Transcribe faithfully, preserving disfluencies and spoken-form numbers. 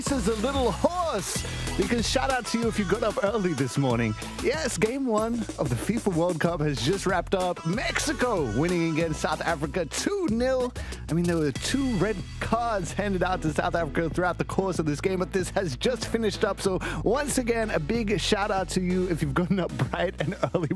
This is a little horse because shout out to you if you got up early this morning. Yes, game one of the FIFA World Cup has just wrapped up. Mexico winning against South Africa two nil. I mean, there were two red cards handed out to South Africa throughout the course of this game, but this has just finished up. So once again, a big shout out to you if you've gotten up bright and early.